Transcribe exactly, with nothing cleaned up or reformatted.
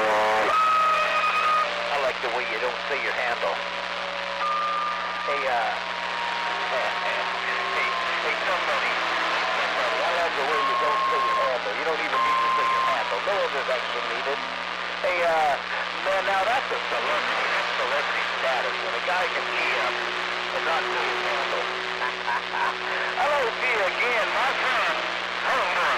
I like the way you don't say your handle. Hey, uh, hey, hey, somebody, somebody, I like the way you don't say your handle. You don't even need to say your handle. No introduction needed. Hey, uh, man, now that's a celebrity. That's celebrity status. When a guy can be up and not say his handle. Hello to you again, my friend. Hello.